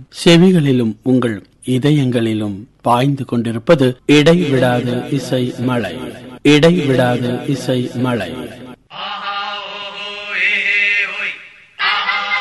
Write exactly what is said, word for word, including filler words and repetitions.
செவிகளிலும் உங்கள் இதயங்களிலும் பாய்ந்து கொண்டிருப்பது இடைவிடாத இசை மழை. இடைவிடாத இசை மழை.